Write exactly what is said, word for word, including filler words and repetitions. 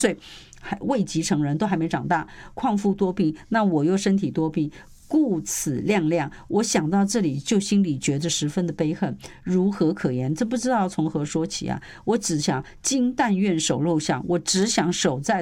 岁还未及成人，都还没长大，况复多病，那我又身体多病，故此亮亮。我想到这里就心里觉得十分的悲恨，如何可言？这不知道从何说起啊！我只想金但愿守肉巷，我只想守在